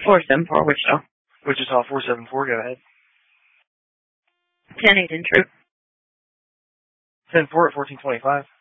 474, Wichita. Wichita 474, go ahead. 10-8 in truth. 10-4 at 1425.